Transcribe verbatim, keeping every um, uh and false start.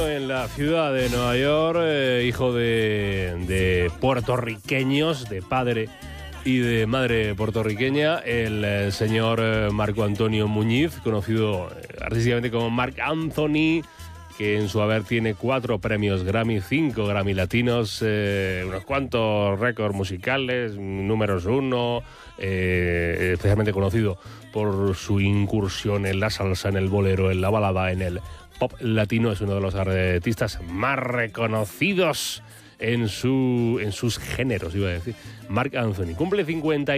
En la ciudad de Nueva York, eh, hijo de, de puertorriqueños, de padre y de madre puertorriqueña, el, el señor eh, Marco Antonio Muñiz, conocido eh, artísticamente como Marc Anthony, que en su haber tiene cuatro premios Grammy, cinco Grammy latinos, eh, unos cuantos récords musicales, números uno, eh, especialmente conocido por su incursión en la salsa, en el bolero, en la balada, en el pop latino. Es uno de los artistas más reconocidos en, su, en sus géneros, iba a decir. Marc Anthony cumple cincuenta y